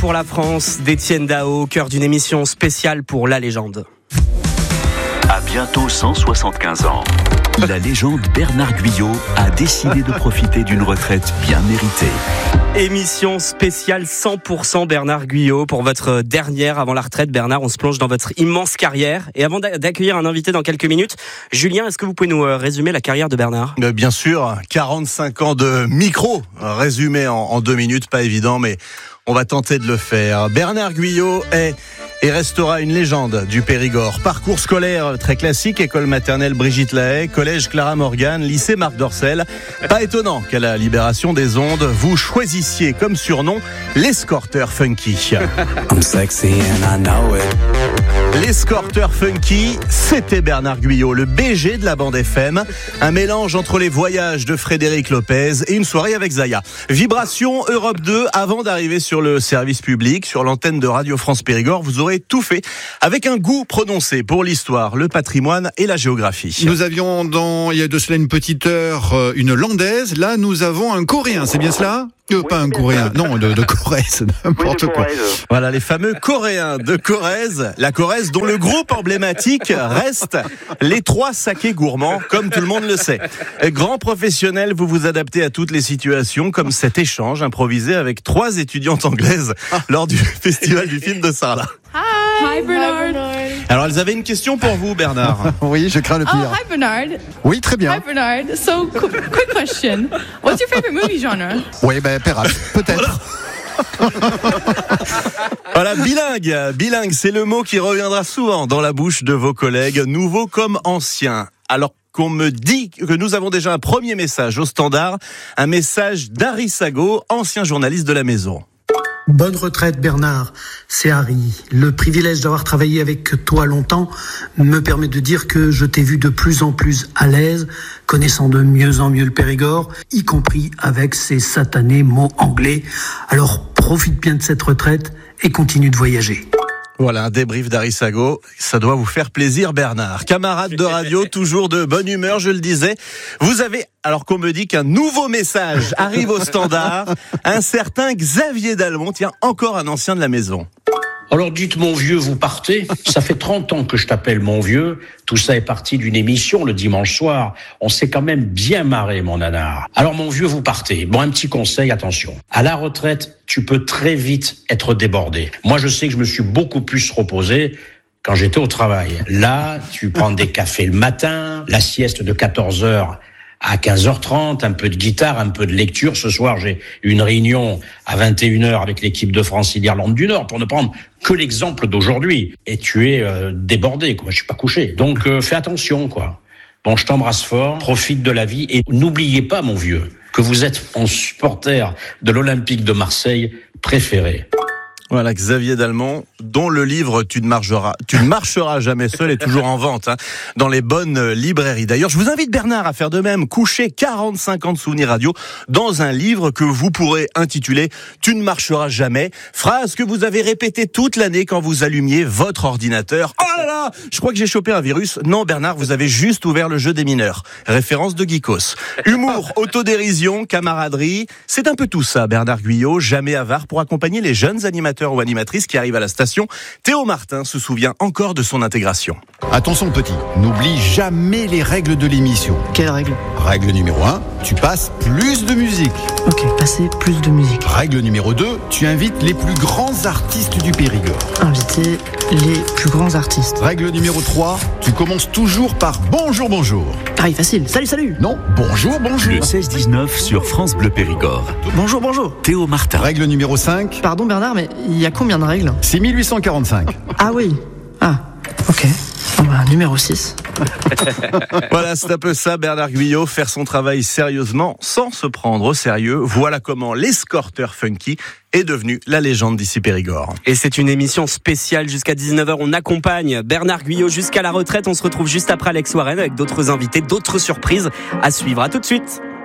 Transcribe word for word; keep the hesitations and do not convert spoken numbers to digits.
pour la France d'Étienne Dao, au cœur d'une émission spéciale pour la légende. À bientôt cent soixante-quinze ans, la légende Bernard Guyot a décidé de profiter d'une retraite bien méritée. Émission spéciale cent pour cent Bernard Guyot pour votre dernière avant la retraite. Bernard, on se plonge dans votre immense carrière. Et avant d'accueillir un invité dans quelques minutes, Julien, est-ce que vous pouvez nous résumer la carrière de Bernard ? Bien sûr, quarante-cinq ans de micro, résumé en, en deux minutes, pas évident, mais on va tenter de le faire. Bernard Guyot est et restera une légende du Périgord. Parcours scolaire très classique, école maternelle Brigitte Lahaye, collège Clara Morgan, lycée Marc Dorcel. Pas étonnant qu'à la libération des ondes, vous choisissiez comme surnom l'escorteur funky. I'm sexy and I know it. L'escorteur funky, c'était Bernard Guyot, le B G de la bande F M. Un mélange entre les voyages de Frédéric Lopez et une soirée avec Zaya. Vibration Europe deux, avant d'arriver sur le service public, sur l'antenne de Radio France Périgord, vous aurez tout fait avec un goût prononcé pour l'histoire, le patrimoine et la géographie. Nous avions dans, il y a de cela une petite heure, une landaise. Là, nous avons un coréen, c'est bien cela ? Euh, Oui, pas un coréen, ça. non, de, de Corrèze, n'importe Oui, de quoi. Corrèze. Voilà, les fameux Coréens de Corrèze. La Corrèze dont le groupe emblématique reste les trois sakés gourmands, comme tout le monde le sait. Grand professionnel, vous vous adaptez à toutes les situations, comme cet échange improvisé avec trois étudiantes anglaises lors du festival du film de Sarlat. Hi, Bernard. Alors, elles avaient une question pour vous, Bernard. Oui, je crains le Oh, pire. hi, Bernard. Oui, très bien. Hi, Bernard. So, qu- quick question. What's your favorite movie genre? Oui, ben, Perrache, peut-être. Voilà, bilingue. Bilingue, c'est le mot qui reviendra souvent dans la bouche de vos collègues, nouveaux comme anciens. Alors qu'on me dit que nous avons déjà un premier message au standard, un message d'Harry Sago, ancien journaliste de la maison. Bonne retraite Bernard, c'est Harry. Le privilège d'avoir travaillé avec toi longtemps me permet de dire que je t'ai vu de plus en plus à l'aise, connaissant de mieux en mieux le Périgord, y compris avec ces satanés mots anglais. Alors profite bien de cette retraite et continue de voyager. Voilà, un débrief d'Harry Sago. Ça doit vous faire plaisir, Bernard. Camarade de radio, toujours de bonne humeur, je le disais. Vous avez, alors qu'on me dit qu'un nouveau message arrive au standard, un certain Xavier Dalmont, tiens, encore un ancien de la maison. Alors dites mon vieux, vous partez. Ça fait trente ans que je t'appelle mon vieux. Tout ça est parti d'une émission le dimanche soir. On s'est quand même bien marré, mon nanar. Alors mon vieux, vous partez. Bon, un petit conseil, attention. À la retraite, tu peux très vite être débordé. Moi, je sais que je me suis beaucoup plus reposé quand j'étais au travail. Là, tu prends des cafés le matin, la sieste de quatorze heures à quinze heures trente, un peu de guitare, un peu de lecture. Ce soir, j'ai une réunion à vingt et une heures avec l'équipe de France et d'Irlande du Nord, pour ne prendre que l'exemple d'aujourd'hui. Et tu es euh, débordé, quoi. Je suis pas couché. Donc, euh, fais attention, quoi. Bon, je t'embrasse fort, profite de la vie et n'oubliez pas, mon vieux, que vous êtes mon supporter de l'Olympique de Marseille préféré. Voilà, Xavier Dalmont, dont le livre Tu ne marcheras, tu ne marcheras jamais seul est toujours en vente, hein, dans les bonnes librairies. D'ailleurs, je vous invite, Bernard, à faire de même. Coucher quarante-cinq ans de souvenirs radio dans un livre que vous pourrez intituler Tu ne marcheras jamais. Phrase que vous avez répétée toute l'année quand vous allumiez votre ordinateur. Oh là là, je crois que j'ai chopé un virus. Non, Bernard, vous avez juste ouvert le jeu des mineurs. Référence de Geekos. Humour, autodérision, camaraderie. C'est un peu tout ça, Bernard Guyot, jamais avare pour accompagner les jeunes animateurs ou animatrice qui arrive à la station. Théo Martin se souvient encore de son intégration. Attention petit, n'oublie jamais les règles de l'émission. Quelle règle ? Règle numéro un, tu passes plus de musique. Ok, passer plus de musique. Règle numéro deux, tu invites les plus grands artistes du Périgord. Inviter les plus grands artistes. Règle numéro trois, tu commences toujours par bonjour, bonjour. Pareil, facile. Salut, salut. Non, bonjour, bonjour. Le seize dix-neuf sur France Bleu Périgord. Bonjour, bonjour. Théo Martin. Règle numéro cinq, Pardon Bernard, mais il y a combien de règles ? c'est mille huit cent quarante-cinq. Ah oui. Ah, ok. Bon bah, numéro six. Voilà, c'est un peu ça, Bernard Guyot, faire son travail sérieusement sans se prendre au sérieux. Voilà comment l'escorteur funky est devenu la légende d'ici Périgord. Et c'est une émission spéciale jusqu'à dix-neuf heures. On accompagne Bernard Guyot jusqu'à la retraite. On se retrouve juste après Alex Warren avec d'autres invités, d'autres surprises à suivre. À tout de suite.